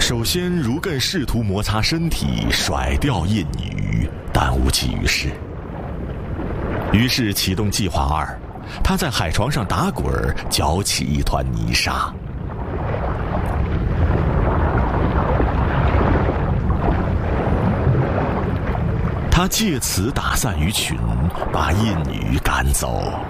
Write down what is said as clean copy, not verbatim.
首先，如艮试图摩擦身体，甩掉印女，但无济于事。于是启动计划2，他在海床上打滚，搅起一团泥沙。他借此打散鱼群，把印女赶走。